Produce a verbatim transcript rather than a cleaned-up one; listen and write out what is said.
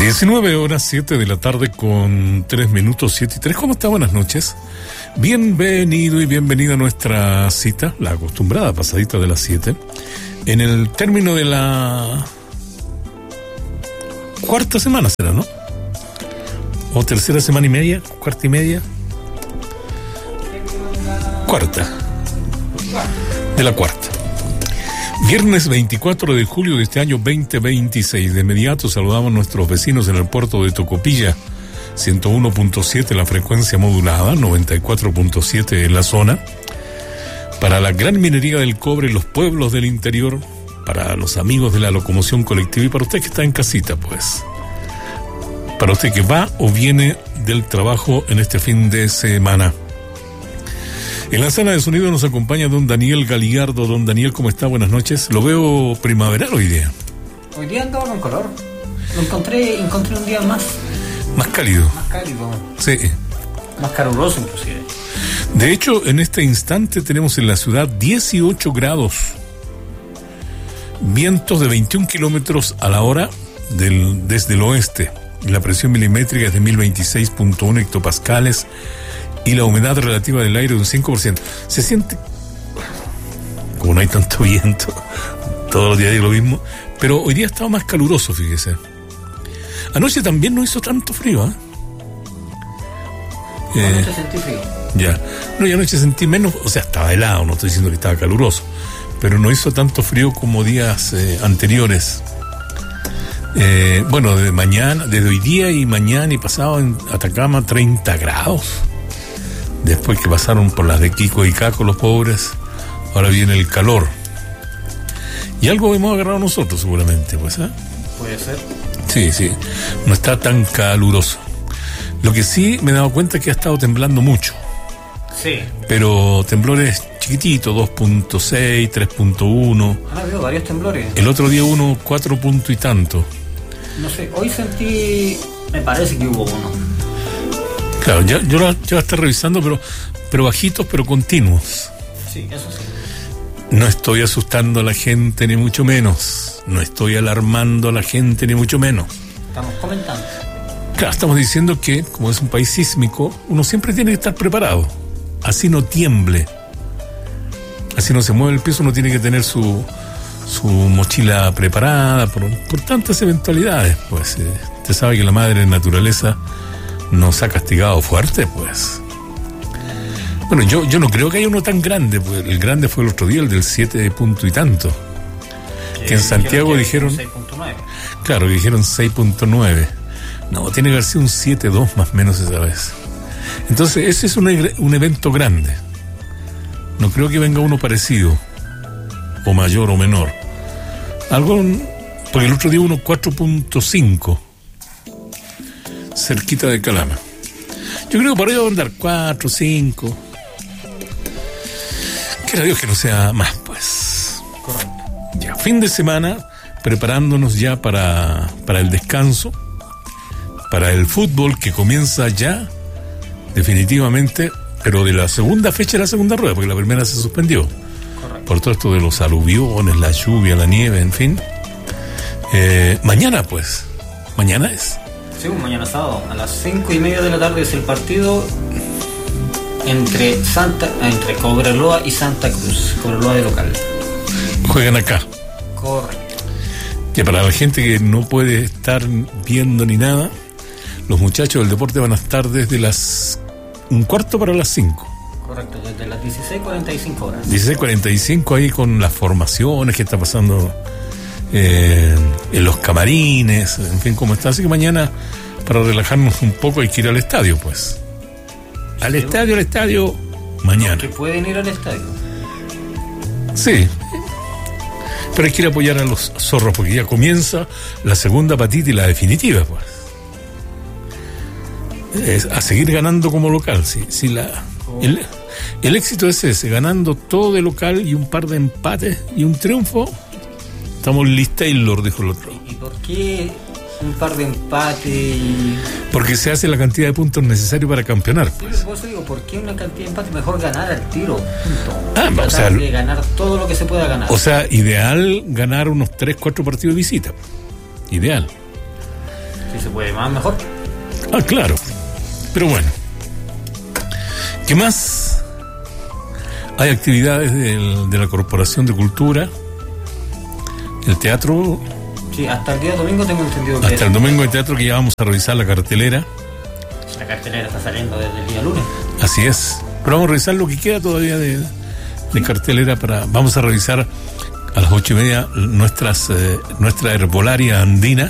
diecinueve horas, siete de la tarde con tres minutos, siete y tres. ¿Cómo está? Buenas noches. Bienvenido y bienvenida a nuestra cita, la acostumbrada pasadita de las siete, en el término de la cuarta semana será, ¿no? O tercera semana y media, cuarta y media. Cuarta. De la cuarta. Viernes veinticuatro de julio de este año veinte veintiséis. De inmediato saludamos a nuestros vecinos en el puerto de Tocopilla, ciento uno punto siete la frecuencia modulada, noventa y cuatro punto siete en la zona. Para la gran minería del cobre, los pueblos del interior, para los amigos de la locomoción colectiva y para usted que está en casita, pues. Para usted que va o viene del trabajo en este fin de semana. En la sala de sonido nos acompaña don Daniel Galigardo. Don Daniel, ¿cómo está? Buenas noches. Lo veo primaveral hoy día. Hoy día andaba con color. Lo encontré, encontré un día más... Más cálido. Más cálido. Sí. Más caluroso, inclusive. De hecho, en este instante tenemos en la ciudad dieciocho grados. Vientos de veintiún kilómetros a la hora del, desde el oeste. La presión milimétrica es de mil veintiséis punto uno hectopascales. Y la humedad relativa del aire de un cinco por ciento. Se siente, como no hay tanto viento, todos los días hay lo mismo, pero hoy día estaba más caluroso, fíjese. Anoche también no hizo tanto frío, ¿eh? eh anoche sentí frío. Ya. No, y anoche sentí menos, o sea, estaba helado, no estoy diciendo que estaba caluroso, pero no hizo tanto frío como días eh, anteriores. Eh, bueno, de mañana, desde hoy día y mañana y pasado en Atacama, treinta grados. Después que pasaron por las de Kiko y Caco los pobres, ahora viene el calor. Y algo hemos agarrado nosotros seguramente, pues, ¿eh? Puede ser. Sí, sí, no está tan caluroso. Lo que sí me he dado cuenta es que ha estado temblando mucho. Sí. Pero temblores chiquititos, dos punto seis, tres punto uno. Han habido varios temblores. El otro día uno, cuatro punto y tanto. No sé, hoy sentí, me parece que hubo uno. Claro, yo, yo, la, yo la estoy revisando, pero, pero bajitos, pero continuos. Sí, eso sí. No estoy asustando a la gente, ni mucho menos. No estoy alarmando a la gente, ni mucho menos. Estamos comentando. Claro, estamos diciendo que, como es un país sísmico, uno siempre tiene que estar preparado. Así no tiemble. Así no se mueve el piso, uno tiene que tener su, su mochila preparada por, por tantas eventualidades. Pues eh, usted sabe que la madre naturaleza nos ha castigado fuerte, pues. Bueno, yo, yo no creo que haya uno tan grande, pues el grande fue el otro día, el del siete punto y tanto. Que, que en Santiago dijeron... seis punto nueve. Claro, que dijeron seis punto nueve. No, tiene que haber sido un siete punto dos más o menos esa vez. Entonces, ese es un, un evento grande. No creo que venga uno parecido, o mayor o menor. Algo... Porque el otro día uno cuatro punto cinco. Cerquita de Calama. Yo creo que por ahí va a andar cuatro, cinco. Quiera Dios que no sea más, pues. Correcto. Ya, fin de semana, preparándonos ya para, para el descanso, para el fútbol que comienza ya, definitivamente, pero de la segunda fecha de la segunda rueda, porque la primera se suspendió. Correcto. Por todo esto de los aluviones, la lluvia, la nieve, en fin. Eh, mañana, pues. Mañana es. Sí, mañana sábado, a las cinco y media de la tarde es el partido entre Santa, entre Cobreloa y Santa Cruz, Cobreloa de local. Juegan acá. Correcto. Que para la gente que no puede estar viendo ni nada, los muchachos del deporte van a estar desde las un cuarto para las cinco. Correcto, desde las dieciséis cuarenta y cinco horas. dieciséis cuarenta y cinco ahí con las formaciones que está pasando eh, en los camarines, en fin, cómo está. Así que mañana, para relajarnos un poco, hay que ir al estadio, pues. Al Sí. estadio, al estadio, mañana. Que pueden ir al estadio. Sí. Pero hay que ir a apoyar a los zorros, porque ya comienza la segunda patita y la definitiva, pues. Es a seguir ganando como local. Sí, sí, la, el, el éxito es ese, ganando todo de local y un par de empates y un triunfo. Estamos Liz Taylor, dijo el otro. ¿Y por qué un par de empates? Y... Porque se hace la cantidad de puntos necesarios para campeonar, pues. Sí, por eso digo, ¿por qué una cantidad de empates? Mejor ganar al tiro. Punto. Ah, Tratar o sea, de ganar todo lo que se pueda ganar. O sea, ideal ganar unos tres, cuatro partidos de visita. Ideal. Si se puede más, mejor. Ah, claro. Pero bueno. ¿Qué más? Hay actividades del, de la Corporación de Cultura, el teatro. Sí, hasta el día domingo tengo entendido que Hasta es. el domingo de teatro, que ya vamos a revisar la cartelera. La cartelera está saliendo desde el día lunes. Así es. Pero vamos a revisar lo que queda todavía de, de cartelera para. Vamos a revisar a las ocho y media nuestras, eh, nuestra herbolaria andina.